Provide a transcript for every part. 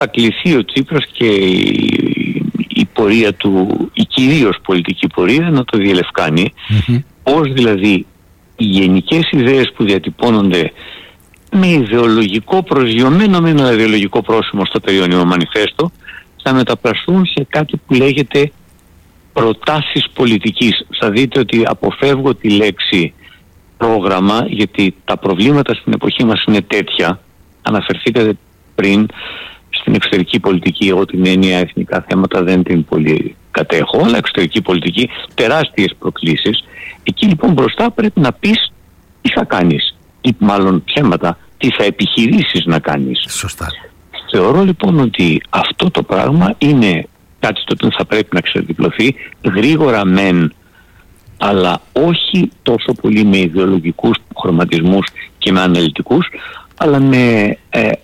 θα κληθεί ο Τσίπρας και η πορεία του, η κυρίως πολιτική πορεία, να το διελευκάνει. Πώς δηλαδή οι γενικές ιδέες που διατυπώνονται με ιδεολογικό προσγειωμένο με ένα ιδεολογικό πρόσημο στο Περιώνυμο Μανιφέστο θα μεταπραστούν σε κάτι που λέγεται προτάσεις πολιτικής. Θα δείτε ότι αποφεύγω τη λέξη πρόγραμμα, γιατί τα προβλήματα στην εποχή μας είναι τέτοια. Αναφερθήκατε πριν στην εξωτερική πολιτική. Εγώ την έννοια εθνικά θέματα δεν την πολύ κατέχω, αλλά εξωτερική πολιτική, τεράστιες προκλήσεις. Εκεί λοιπόν μπροστά πρέπει να πεις τι θα κάνεις, ή μάλλον ψέματα, τι θα επιχειρήσεις να κάνεις. Σωστά. Θεωρώ λοιπόν ότι αυτό το πράγμα είναι κάτι το οποίο θα πρέπει να ξεδιπλωθεί γρήγορα μεν, αλλά όχι τόσο πολύ με ιδεολογικούς χρωματισμούς και με αναλυτικούς, αλλά με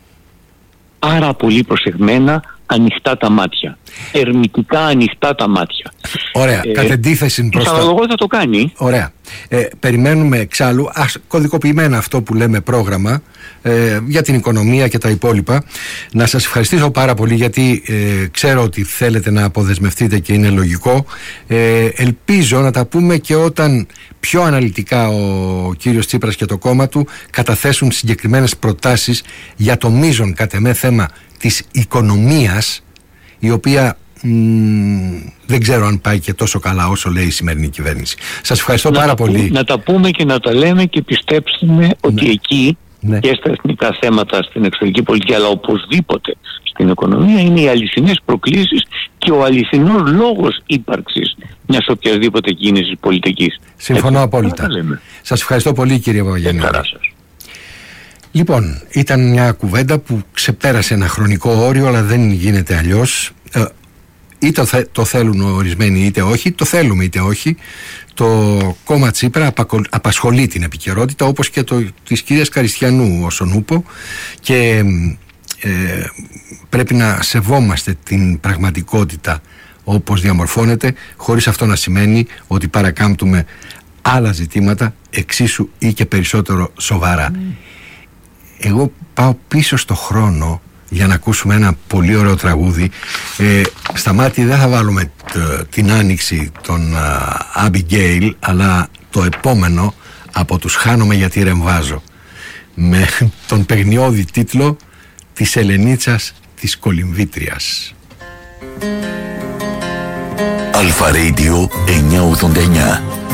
πάρα πολύ προσεγμένα ανοιχτά τα μάτια. Ερμητικά ανοιχτά τα μάτια. Ωραία. Κατ' αντίθεση προς το θα το κάνει. Ωραία. Περιμένουμε εξάλλου κωδικοποιημένα αυτό που λέμε πρόγραμμα για την οικονομία και τα υπόλοιπα. Να σας ευχαριστήσω πάρα πολύ, γιατί ξέρω ότι θέλετε να αποδεσμευτείτε και είναι λογικό. Ελπίζω να τα πούμε και όταν πιο αναλυτικά ο κύριος Τσίπρας και το κόμμα του καταθέσουν συγκεκριμένες προτάσεις για το μείζον κατ' εμέ θέμα της οικονομίας, η οποία δεν ξέρω αν πάει και τόσο καλά όσο λέει η σημερινή κυβέρνηση. Σας ευχαριστώ πάρα πολύ. Να τα πούμε και να τα λέμε, και πιστέψτε με ότι εκεί και στα εθνικά θέματα, στην εξωτερική πολιτική, αλλά οπωσδήποτε στην οικονομία, είναι οι αληθινές προκλήσεις και ο αληθινός λόγος ύπαρξης μιας οποιασδήποτε κίνησης πολιτικής. Συμφωνώ απόλυτα. Σας ευχαριστώ πολύ, κύριε Παπαγιαννίδη. Λοιπόν, ήταν μια κουβέντα που ξεπέρασε ένα χρονικό όριο, αλλά δεν γίνεται αλλιώς. Είτε το θέλουν ορισμένοι είτε όχι, το θέλουμε είτε όχι. Το κόμμα Τσίπρα απασχολεί την επικαιρότητα, όπως και της κυρίας Καριστιανού όσον ούπο, και πρέπει να σεβόμαστε την πραγματικότητα όπως διαμορφώνεται, χωρίς αυτό να σημαίνει ότι παρακάμπτουμε άλλα ζητήματα εξίσου ή και περισσότερο σοβαρά. Εγώ πάω πίσω στο χρόνο για να ακούσουμε ένα πολύ ωραίο τραγούδι. Στα μάτια δεν θα βάλουμε την άνοιξη των Abigail, αλλά το επόμενο από τους Χάνομαι γιατί ρεμβάζω, με τον παιγνιώδη τίτλο της Ελενίτσας της Κολυμβήτριας. Αλφα Radio 989.